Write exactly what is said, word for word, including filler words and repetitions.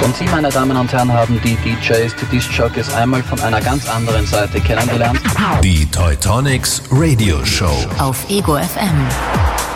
Und Sie, meine Damen und Herren, haben die D Js, die Disc-Jockeys einmal von einer ganz anderen Seite kennengelernt. Die Teutonics Radio Show auf Ego F M.